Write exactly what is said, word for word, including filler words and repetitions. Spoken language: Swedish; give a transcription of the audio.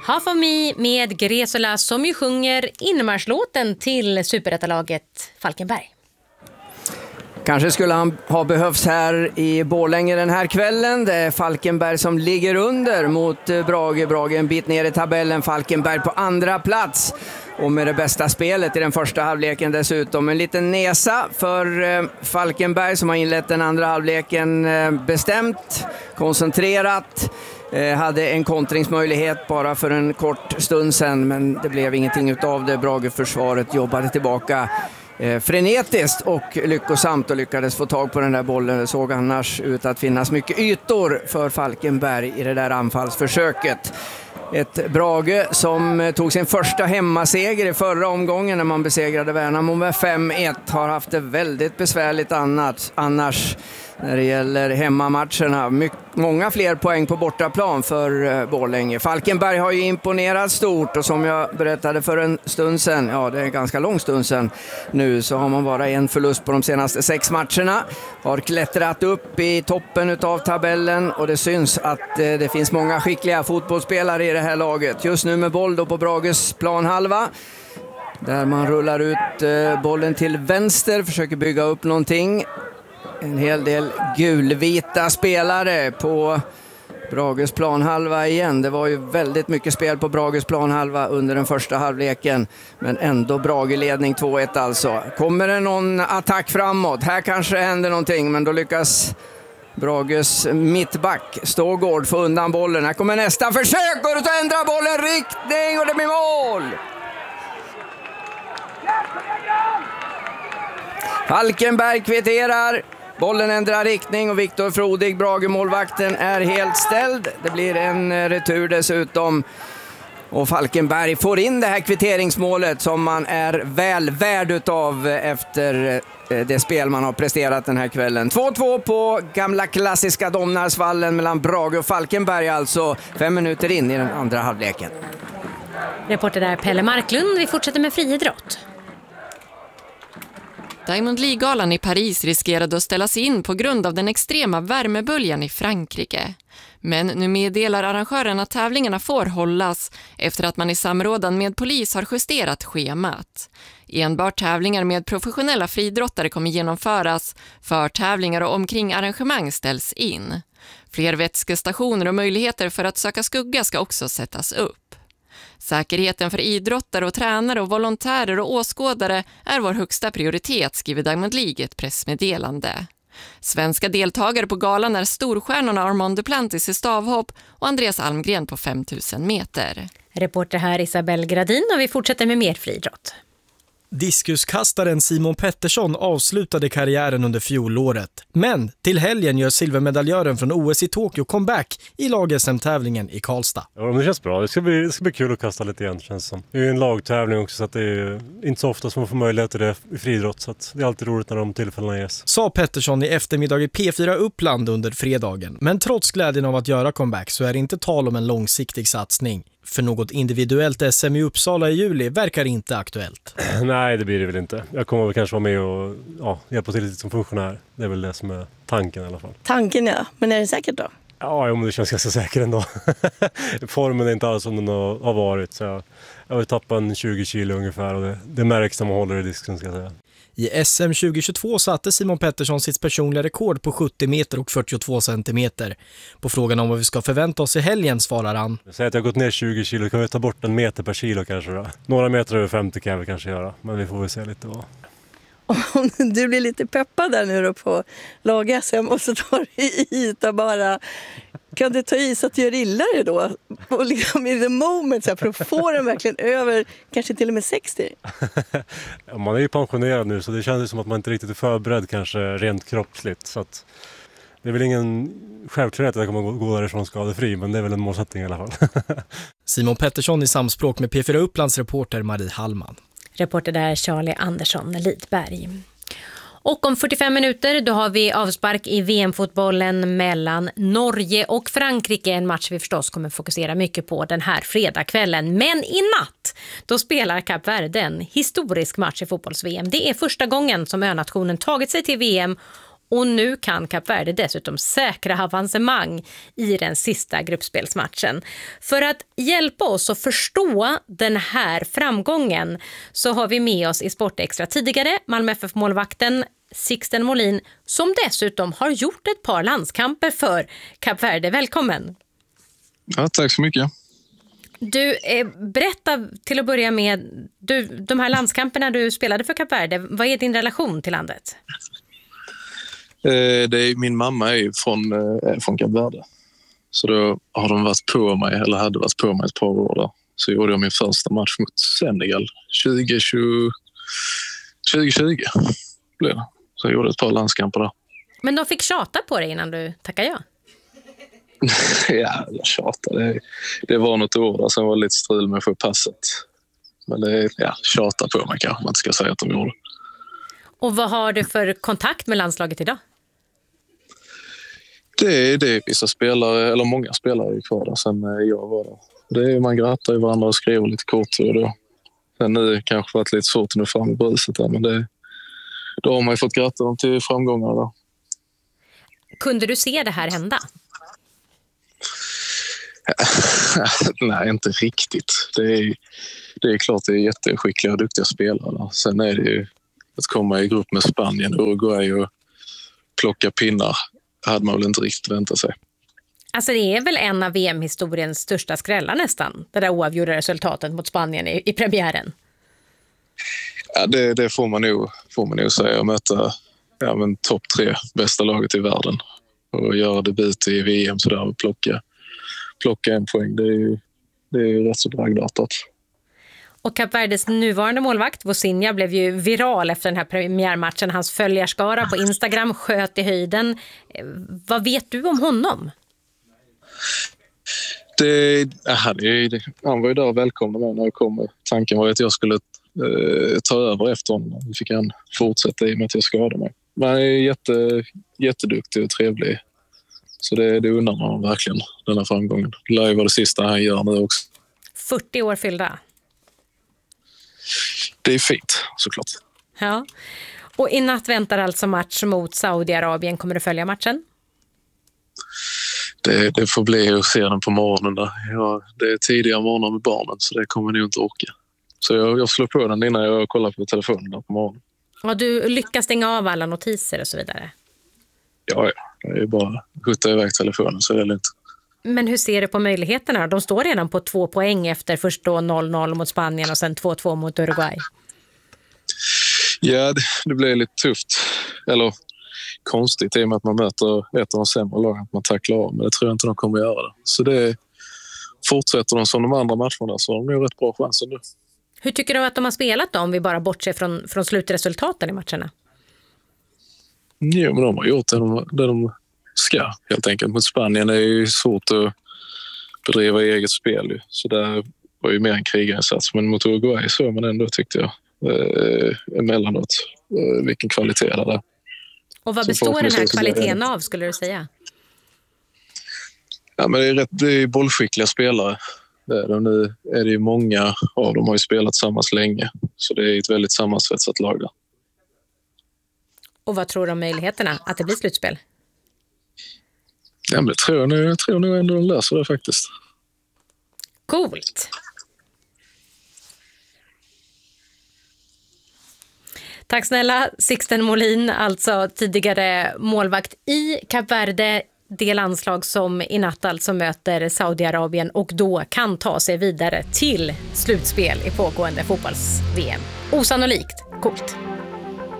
Half of Me med Gresola som ju sjunger inmarschlåten till superettalaget Falkenberg. Kanske skulle han ha behövts här i Borlänge den här kvällen. Det är Falkenberg som ligger under mot Brage. Brage en bit ner i tabellen. Falkenberg på andra plats. Och med det bästa spelet i den första halvleken dessutom. En liten nesa för Falkenberg som har inlett den andra halvleken bestämt, koncentrerat. Hade en kontringsmöjlighet bara för en kort stund sedan, men det blev ingenting utav det. Brage-försvaret jobbade tillbaka eh, frenetiskt och lyckosamt och lyckades få tag på den där bollen. Det såg annars ut att finnas mycket ytor för Falkenberg i det där anfallsförsöket. Ett Brage som tog sin första hemmaseger i förra omgången när man besegrade Värnamo med fem ett. Har haft det väldigt besvärligt annat, annars när det gäller hemmamatcherna. Mycket, många fler poäng på bortaplan för uh, Borlänge. Falkenberg har ju imponerat stort och som jag berättade för en stund sedan, ja det är en ganska lång stund sedan nu, så har man bara en förlust på de senaste sex matcherna. Har klättrat upp i toppen utav tabellen och det syns att uh, det finns många skickliga fotbollsspelare i det här laget. Just nu med boll då på Brages planhalva. Där man rullar ut uh, bollen till vänster, försöker bygga upp någonting. En hel del gulvita spelare på Brages planhalva igen. Det var ju väldigt mycket spel på Brages planhalva under den första halvleken. Men ändå Brage-ledning två ett alltså. Kommer det någon attack framåt? Här kanske händer någonting, men då lyckas Brages mittback Stågård få undan bollen. Här kommer nästa försök och då ändrar bollen riktning och det blir mål! Falkenberg kvitterar. Bollen ändrar riktning och Viktor Frodig, Brage-målvakten, är helt ställd. Det blir en retur dessutom. Och Falkenberg får in det här kvitteringsmålet som man är väl värd utav efter det spel man har presterat den här kvällen. två två på gamla klassiska Domnarsvallen mellan Brage och Falkenberg, alltså fem minuter in i den andra halvleken. Reporter där Pelle Marklund. Vi fortsätter med friidrott. Diamond League-galan i Paris riskerade att ställas in på grund av den extrema värmeböljan i Frankrike. Men nu meddelar arrangören att tävlingarna får hållas efter att man i samrådan med polis har justerat schemat. Enbart tävlingar med professionella friidrottare kommer genomföras, för tävlingar och omkring arrangemang ställs in. Fler vätskestationer och möjligheter för att söka skugga ska också sättas upp. Säkerheten för idrottare och tränare och volontärer och åskådare är vår högsta prioritet, skriver Diamond League ett pressmeddelande. Svenska deltagare på galan är storstjärnorna Armand Duplantis i stavhopp och Andreas Almgren på fem tusen meter. Reporter här Isabel Gradin, och vi fortsätter med mer friidrott. Diskuskastaren Simon Pettersson avslutade karriären under fjolåret. Men till helgen gör silvermedaljören från O S i Tokyo comeback i lag-S M-tävlingen i Karlstad. Ja, men det känns bra. Det ska, bli, det ska bli kul att kasta lite igen, känns som. Det är en lagtävling också, så att det är inte så ofta som man får möjlighet till det i friidrott. Så att det är alltid roligt när de tillfällena ges. Sa Pettersson i eftermiddag i P fyra Uppland under fredagen. Men trots glädjen av att göra comeback så är det inte tal om en långsiktig satsning. För något individuellt S M i Uppsala i juli verkar inte aktuellt. Nej, det blir det väl inte. Jag kommer väl kanske vara med och ja, hjälpa till lite som funktionär. Det är väl det som är tanken i alla fall. Tanken, ja. Men är det säkert då? Ja, men det känns ganska säkert ändå. Formen är inte alls som den har varit. Så jag, jag har tappat en tjugo kilo ungefär och det, det märks när man håller i disken, ska jag säga. I S M tjugo tjugotvå satte Simon Pettersson sitt personliga rekord på sjuttio meter och fyrtiotvå centimeter. På frågan om vad vi ska förvänta oss i helgen svarar han: jag säger att jag har gått ner tjugo kilo, kan vi ta bort en meter per kilo kanske då? Några meter över femtio kan vi kanske göra, men vi får väl se lite vad. Om du blir lite peppad där nu då på lag-S M och så tar du i yta bara, kan du ta i så att du gör illa det då? Och liksom i the moment så här, för att få den verkligen över kanske till och med sextio. Ja, man är ju pensionerad nu så det känns som att man inte riktigt är förberedd kanske rent kroppsligt. Så att det är väl ingen självklarhet att jag kommer gå därifrån skadefri, men det är väl en målsättning i alla fall. Simon Pettersson i samspråk med P fyra Upplands reporter Marie Hallman. Reporter där Charlie Andersson Lidberg. Och om fyrtiofem minuter då har vi avspark i V M-fotbollen mellan Norge och Frankrike. En match vi förstås kommer fokusera mycket på den här fredagskvällen. Men i natt då spelar Kap Verde en historisk match i fotbolls-V M. Det är första gången som önationen tagit sig till V M Och nu kan Kap Verde dessutom säkra avancemang i den sista gruppspelsmatchen. För att hjälpa oss att förstå den här framgången så har vi med oss i Sportextra tidigare Malmö F F-målvakten Sixten Molin, som dessutom har gjort ett par landskamper för Kap Verde. Välkommen! Ja, tack så mycket. Du, eh, berätta till att börja med, du, de här landskamperna du spelade för Kap Verde, vad är din relation till landet? Eh, det är, min mamma är ju från, eh, från Kap Verde. Så då har de varit på mig, eller hade varit på mig ett par år där. Så gjorde jag min första match mot Senegal tjugo tjugo. Blev det. Så jag gjorde ett par landskamper där. Men de fick tjata på dig innan du tackade ja? Ja, jag tjatade. Det, det var något år där, sen var det lite strul med att få passet. Men det, ja, tjata på mig kanske man inte ska säga att de gjorde. Och vad har du för kontakt med landslaget idag? Det är, det är vissa spelare, eller många spelare kvar där sen jag var där. Det är, man grattar i varandra och skriver lite kort. Och då. Sen nu kanske varit lite svårt att nå fram i bruset där, men det, då har man ju fått gratta dem till framgångar där. Kunde du se det här hända? Nej, inte riktigt. Det är, det är klart det är jätteskickliga och duktiga spelare. Sen är det ju att komma i grupp med Spanien, Uruguay och plocka pinnar hade man väl inte riktigt väntat sig. Alltså det är väl en av V M-historiens största skrällar nästan, det där oavgjorda resultatet mot Spanien i, i premiären. Ja, det, det får man nog, får man nog säga. Möta ja, men topp tre bästa laget i världen och göra debut i V M sådär och plocka, plocka en poäng. Det är ju, det är ju rätt så bragdartat. Och Kap Verdes nuvarande målvakt, Vozinha, blev ju viral efter den här premiärmatchen. Hans följarskara på Instagram sköt i höjden. Vad vet du om honom? Det, aha, det, det, han var ju där och välkomnade mig när jag kom. Tanken var att jag skulle eh, ta över efter honom. Nu fick han fortsätta i och med att jag skadade mig. Men han är jätte, jätteduktig och trevlig. Så det, det undrar man verkligen, den här framgången. Det lär ju vara det sista han gör nu också. fyrtio år fyllda. Det är fint, såklart. Ja. Och i natt väntar alltså match mot Saudiarabien. Kommer du följa matchen? Det, det får bli att se den på morgonen. Där. Ja, det är tidiga morgnar med barnen så det kommer nog inte orka. Så jag, jag slår på den innan jag kollar på telefonen där på morgonen. Och du lyckas stänga av alla notiser och så vidare? Ja, ja. Det är bara att skjuta iväg telefonen så är det lugnt. Men hur ser du på möjligheterna? De står redan på två poäng efter först då noll noll mot Spanien och sen två två mot Uruguay. Ja, det, det blir lite tufft. Eller konstigt i och med att man möter ett av de sämre lagen att man tacklar av. Men det tror jag inte de kommer att göra det. Så det fortsätter de som de andra matcherna så har de nog rätt bra chans ändå. Hur tycker du att de har spelat då om vi bara bortser från, från slutresultaten i matcherna? Jo, men de har gjort det de, det de ska helt enkelt. Mot Spanien är det ju svårt att bedriva eget spel. Så där var ju mer en krigarinsats. Men mot Uruguay så man ändå tyckte jag eh, emellanåt eh, vilken kvalitet det är. Och vad består den här kvaliteten av skulle du säga? Ja, men det är, rätt, det är bollskickliga spelare. Det är de. Nu är det ju många av dem har ju spelat tillsammans länge. Så det är ett väldigt sammansvetsat lag där. Och vad tror du om möjligheterna att det blir slutspel? Ja, men det tror jag, jag tror nog ändå de löser det faktiskt. Coolt! Tack snälla Sixten Molin, alltså tidigare målvakt i Kap Verde, det landslag som i natt alltså möter Saudiarabien och då kan ta sig vidare till slutspel i pågående fotbolls-V M. Osannolikt, coolt!